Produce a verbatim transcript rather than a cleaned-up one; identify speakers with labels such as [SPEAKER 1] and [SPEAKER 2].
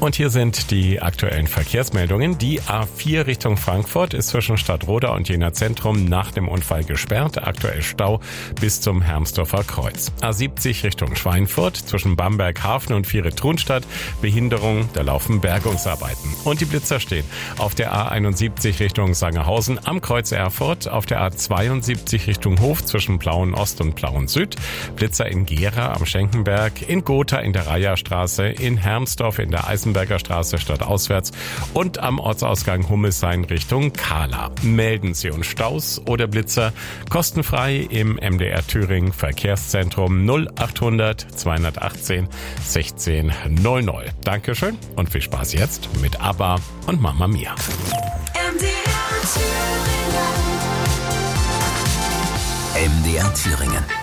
[SPEAKER 1] Und hier sind die aktuellen Verkehrsmeldungen. Die A vier Richtung Frankfurt ist zwischen Stadtroda und Jena Zentrum nach dem Unfall gesperrt. Aktuell Stau bis zum Hermsdorfer Kreuz. A siebzig Richtung Schweinfurt zwischen Bamberg Hafen und Viere-Trunstadt. Behinderung, da laufen Bergungsarbeiten. Und die Blitzer stehen auf der A einundsiebzig Richtung Sangerhausen am Kreuz Erfurt, auf der A zweiundsiebzig Richtung Hof zwischen Plauen Ost und Plauen Süd. Blitzer in Gera am Schenkenberg, in Gotha in der Reiherstraße, in Hermsdorf in der Eisenberger Straße stadtauswärts und am Ortsausgang Hummelshain Richtung Kahla. Melden Sie uns Staus oder Blitzer kostenfrei im M D R Thüringen Verkehrszentrum null achthundert zweihundertachtzehn sechzehn null null. Dankeschön und viel Spaß jetzt mit ABBA und Mamma Mia.
[SPEAKER 2] M D R Thüringen.
[SPEAKER 3] M D R Thüringen.